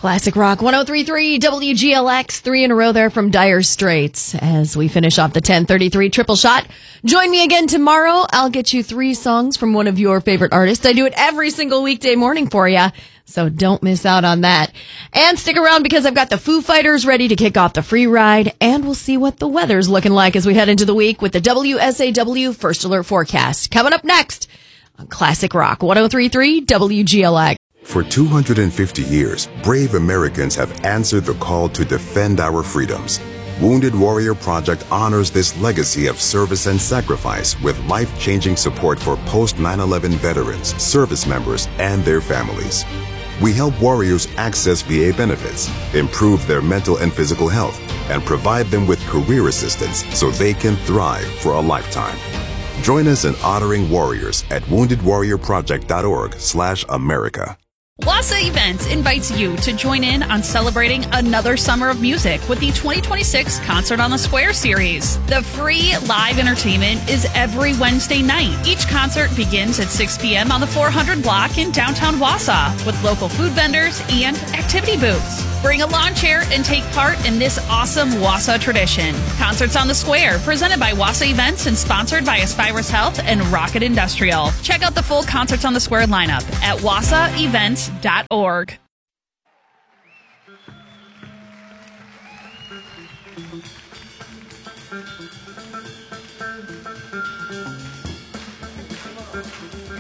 Classic Rock 103.3 WGLX, 3 in a row there from Dire Straits. As we finish off the 10:33 triple shot, join me again tomorrow. I'll get you 3 songs from one of your favorite artists. I do it every single weekday morning for you, so don't miss out on that. And stick around because I've got the Foo Fighters ready to kick off the free ride, and we'll see what the weather's looking like as we head into the week with the WSAW First Alert Forecast. Coming up next on Classic Rock 103.3 WGLX. For 250 years, brave Americans have answered the call to defend our freedoms. Wounded Warrior Project honors this legacy of service and sacrifice with life-changing support for post-9/11 veterans, service members, and their families. We help warriors access VA benefits, improve their mental and physical health, and provide them with career assistance so they can thrive for a lifetime. Join us in honoring warriors at woundedwarriorproject.org/America. Wassa Events invites you to join in on celebrating another summer of music with the 2026 Concert on the Square series. The free live entertainment is every Wednesday night. Each concert begins at 6 p.m. on the 400 block in downtown Wassa with local food vendors and activity booths. Bring a lawn chair and take part in this awesome Wassa tradition. Concerts on the Square, presented by Wassa Events and sponsored by Aspirus Health and Rocket Industrial. Check out the full Concerts on the Square lineup at wassaevents.org.